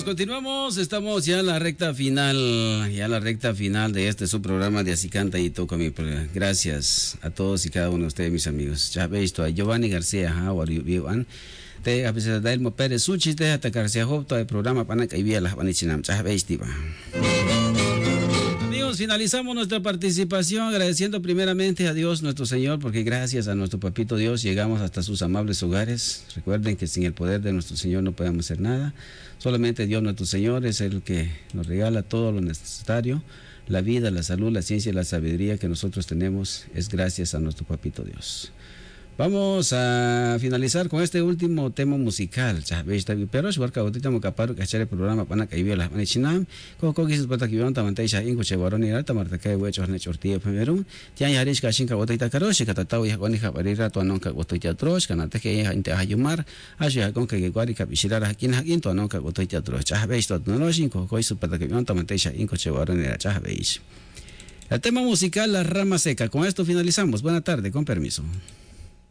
continuamos, estamos ya en la recta final, de este su programa de Así Canta y Toca Mi Programa. Gracias a todos y cada uno de ustedes, mis amigos. Ya veis, a Giovanni García, te a pesar de Elmo Pérez Suchi, te atacarse a Job, todo el programa para que vía las vanichinam. Ya veis, diva. Amigos, finalizamos nuestra participación agradeciendo primeramente a Dios nuestro Señor, porque gracias a nuestro Papito Dios llegamos hasta sus amables hogares. Recuerden que sin el poder de nuestro Señor no podemos hacer nada. Solamente Dios nuestro Señor es el que nos regala todo lo necesario. La vida, la salud, la ciencia y la sabiduría que nosotros tenemos es gracias a nuestro Papito Dios. Vamos a finalizar con este último tema musical. Pero es porque ahorita me caparo que hacer el programa para que viva las manichinam. Coco que se puede que vivan tamante ya inco chevarón y alta marta que voy a echar chortillo primero. Tiene ya rica chinca botita caroche que tatao ya con hija para ir a tu anonca botita trosh canate que ya inte ayumar. Allá con que guari capicilar aquí en tu anonca botita trosh. Ya veis todo no cinco coco se puede que vivan tamante ya inco chevarón y ya veis. El tema musical La Rama Seca. Con esto finalizamos. Buena tarde, con permiso.